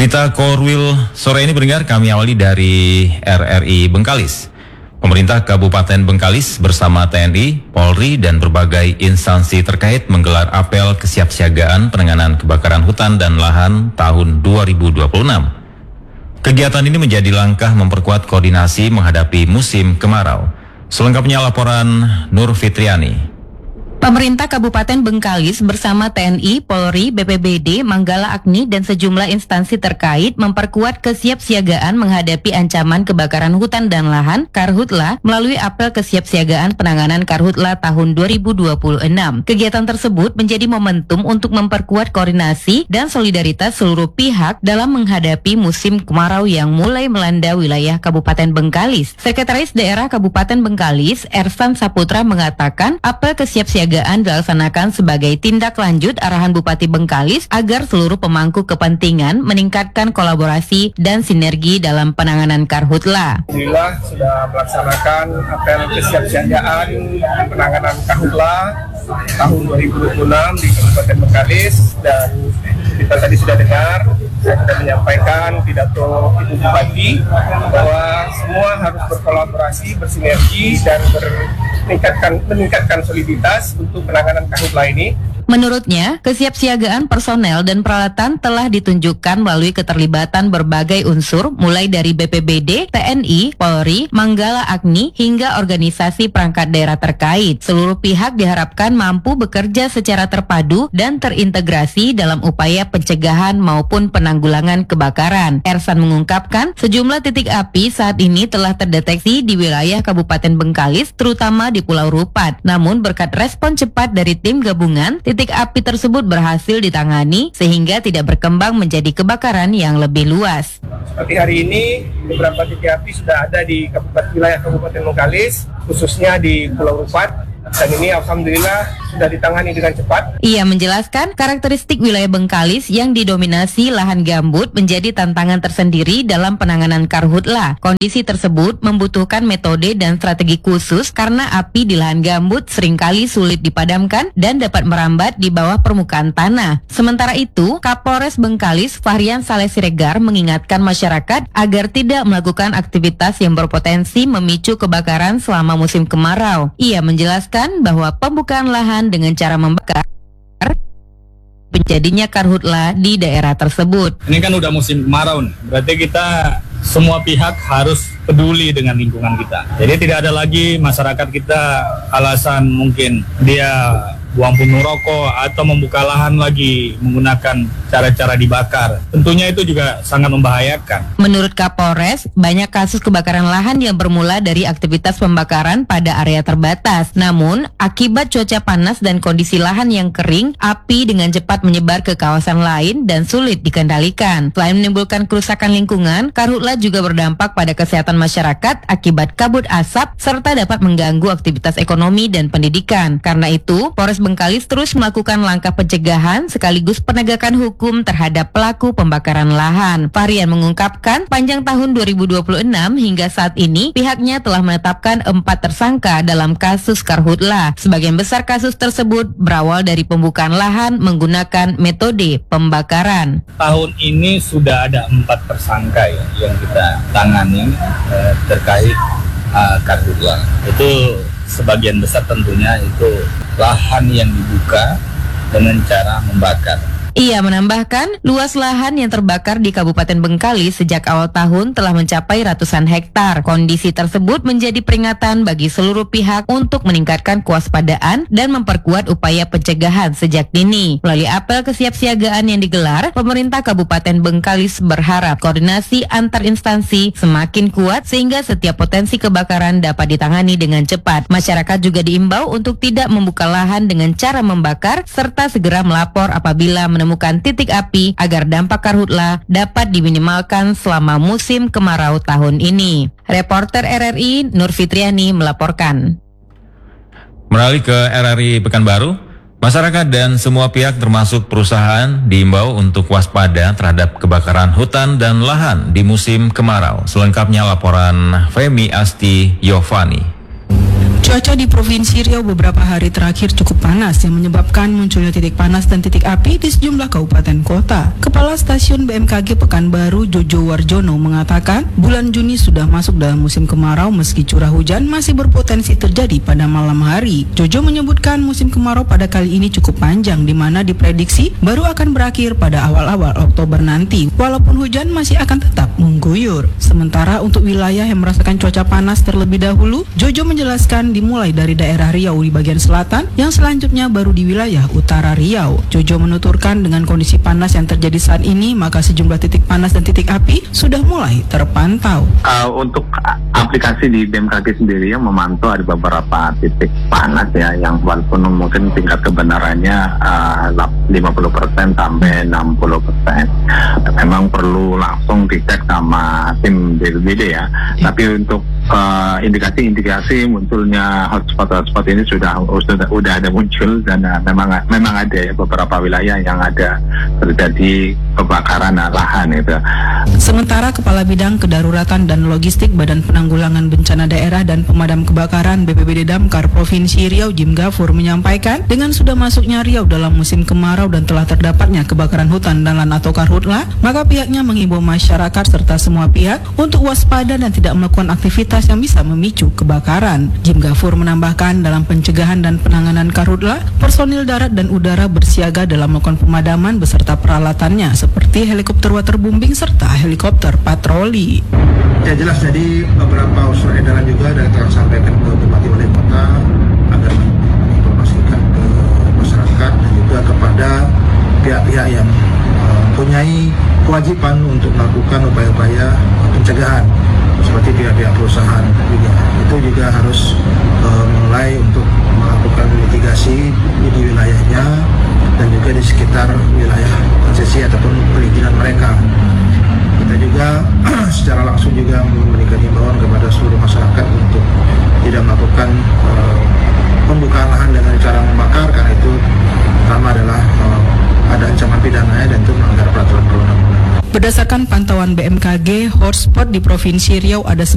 Berita Korwil sore ini pendengar kami awali dari RRI Bengkalis. Pemerintah Kabupaten Bengkalis bersama TNI, Polri, dan berbagai instansi terkait menggelar apel kesiapsiagaan penanganan kebakaran hutan dan lahan tahun 2026. Kegiatan ini menjadi langkah memperkuat koordinasi menghadapi musim kemarau. Selengkapnya laporan Nur Fitriani. Pemerintah Kabupaten Bengkalis bersama TNI, Polri, BPBD, Manggala Agni, dan sejumlah instansi terkait memperkuat kesiapsiagaan menghadapi ancaman kebakaran hutan dan lahan Karhutla melalui apel kesiapsiagaan penanganan Karhutla tahun 2026. Kegiatan tersebut menjadi momentum untuk memperkuat koordinasi dan solidaritas seluruh pihak dalam menghadapi musim kemarau yang mulai melanda wilayah Kabupaten Bengkalis. Sekretaris Daerah Kabupaten Bengkalis, Ersan Saputra, mengatakan apel kesiapsiagaan dilaksanakan sebagai tindak lanjut arahan Bupati Bengkalis agar seluruh pemangku kepentingan meningkatkan kolaborasi dan sinergi dalam penanganan Karhutla. Alhamdulillah sudah melaksanakan apel kesiapsiagaan penanganan Karhutla tahun 2026 di Kabupaten Bengkalis, dan kita tadi sudah dengar, saya sudah menyampaikan pidato Ibu Bupati bahwa semua harus berkolaborasi, bersinergi, dan meningkatkan soliditas untuk penanganan Karhutla ini. Menurutnya, kesiapsiagaan personel dan peralatan telah ditunjukkan melalui keterlibatan berbagai unsur mulai dari BPBD, TNI, Polri, Manggala Agni, hingga organisasi perangkat daerah terkait. Seluruh pihak diharapkan mampu bekerja secara terpadu dan terintegrasi dalam upaya pencegahan maupun penanggulangan kebakaran. Ersan mengungkapkan, sejumlah titik api saat ini telah terdeteksi di wilayah Kabupaten Bengkalis, terutama di Pulau Rupat. Namun berkat respon cepat dari tim gabungan, titik api tersebut berhasil ditangani sehingga tidak berkembang menjadi kebakaran yang lebih luas. Seperti hari ini, beberapa titik api sudah ada di wilayah Kabupaten Bengkalis, khususnya di Pulau Rupat, dan ini alhamdulillah sudah ditangani dengan cepat. Ia menjelaskan karakteristik wilayah Bengkalis yang didominasi lahan gambut menjadi tantangan tersendiri dalam penanganan Karhutla. Kondisi tersebut membutuhkan metode dan strategi khusus karena api di lahan gambut seringkali sulit dipadamkan dan dapat merambat di bawah permukaan tanah. Sementara itu, Kapolres Bengkalis Fahrian Saleh Siregar mengingatkan masyarakat agar tidak melakukan aktivitas yang berpotensi memicu kebakaran selama musim kemarau. Ia menjelaskan bahwa pembukaan lahan dengan cara membakar menjadinya Karhutla di daerah tersebut. Ini kan udah musim kemarau nih, berarti kita semua pihak harus peduli dengan lingkungan kita. Jadi tidak ada lagi masyarakat kita alasan mungkin dia buang puntung rokok atau membuka lahan lagi menggunakan cara-cara dibakar. Tentunya itu juga sangat membahayakan. Menurut Kapolres, banyak kasus kebakaran lahan yang bermula dari aktivitas pembakaran pada area terbatas. Namun, akibat cuaca panas dan kondisi lahan yang kering, api dengan cepat menyebar ke kawasan lain dan sulit dikendalikan. Selain menimbulkan kerusakan lingkungan, Karhutla juga berdampak pada kesehatan masyarakat akibat kabut asap serta dapat mengganggu aktivitas ekonomi dan pendidikan. Karena itu, Polres Bengkalis terus melakukan langkah pencegahan sekaligus penegakan hukum terhadap pelaku pembakaran lahan. Fahrian mengungkapkan, panjang tahun 2026 hingga saat ini pihaknya telah menetapkan 4 tersangka dalam kasus Karhutla. Sebagian besar kasus tersebut berawal dari pembukaan lahan menggunakan metode pembakaran. Tahun ini sudah ada 4 tersangka yang kita tangani terkait Karhutla. Itu sebagian besar tentunya itu lahan yang dibuka dengan cara membakar. Ia menambahkan, luas lahan yang terbakar di Kabupaten Bengkalis sejak awal tahun telah mencapai ratusan hektar. Kondisi tersebut menjadi peringatan bagi seluruh pihak untuk meningkatkan kewaspadaan dan memperkuat upaya pencegahan sejak dini. Melalui apel kesiapsiagaan yang digelar, pemerintah Kabupaten Bengkalis berharap koordinasi antar instansi semakin kuat sehingga setiap potensi kebakaran dapat ditangani dengan cepat. Masyarakat juga diimbau untuk tidak membuka lahan dengan cara membakar serta segera melapor apabila menemukan titik api agar dampak Karhutla dapat diminimalkan selama musim kemarau tahun ini. Reporter RRI Nur Fitriani melaporkan. Beralih ke RRI Pekanbaru, masyarakat dan semua pihak termasuk perusahaan diimbau untuk waspada terhadap kebakaran hutan dan lahan di musim kemarau. Selengkapnya laporan Femi Asti Yovani. Cuaca di Provinsi Riau beberapa hari terakhir cukup panas yang menyebabkan munculnya titik panas dan titik api di sejumlah kabupaten kota. Kepala Stasiun BMKG Pekanbaru Jojo Warjono mengatakan bulan Juni sudah masuk dalam musim kemarau meski curah hujan masih berpotensi terjadi pada malam hari. Jojo menyebutkan musim kemarau pada kali ini cukup panjang di mana diprediksi baru akan berakhir pada awal-awal Oktober nanti walaupun hujan masih akan tetap mengguyur. Sementara untuk wilayah yang merasakan cuaca panas terlebih dahulu, Jojo menjelaskan dimulai dari daerah Riau di bagian selatan yang selanjutnya baru di wilayah utara Riau. Jojo menuturkan dengan kondisi panas yang terjadi saat ini maka sejumlah titik panas dan titik api sudah mulai terpantau. Untuk aplikasi di BMKG sendiri yang memantau ada beberapa titik panas ya yang walaupun mungkin tingkat kebenarannya 50% sampai 60%. Memang perlu langsung dicek sama tim BPBD ya. Tapi untuk indikasi-indikasi munculnya hotspot ini sudah ada muncul dan memang ada ya beberapa wilayah yang ada terjadi kebakaran lahan itu. Sementara Kepala Bidang Kedaruratan dan Logistik Badan Penanggulangan Bencana Daerah dan Pemadam Kebakaran BPBD Damkar Provinsi Riau Jim Gafur menyampaikan dengan sudah masuknya Riau dalam musim kemarau dan telah terdapatnya kebakaran hutan dan lahan atau karhutla, maka pihaknya mengimbau masyarakat serta semua pihak untuk waspada dan tidak melakukan aktivitas yang bisa memicu kebakaran. Jim Gafur menambahkan dalam pencegahan dan penanganan karhutla, personil darat dan udara bersiaga dalam melakukan pemadaman beserta peralatannya seperti helikopter waterbombing serta helikopter patroli. Ya jelas, jadi beberapa usul edaran juga dan telah sampaikan ke Bupati Wali Kota agar menginformasikan ke masyarakat dan juga kepada pihak-pihak yang mempunyai kewajiban untuk melakukan upaya-upaya pencegahan seperti pihak-pihak perusahaan juga. Itu juga harus mulai untuk melakukan mitigasi di wilayahnya dan juga di sekitar wilayah konsesi ataupun perizinan mereka. Kita juga secara langsung juga memberikan himbauan kepada seluruh masyarakat untuk tidak melakukan pembukaan lahan dengan cara membakar, karena itu pertama adalah ada ancaman pidananya dan itu melanggar peraturan perundang-undangan. Berdasarkan pantauan BMKG, hotspot di Provinsi Riau ada